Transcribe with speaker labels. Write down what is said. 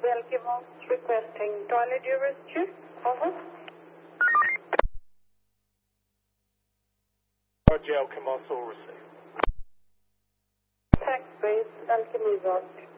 Speaker 1: Alkimos requesting toilet rescue. Over.
Speaker 2: Roger, Alkimos all received.
Speaker 1: Tax base, Alkimos.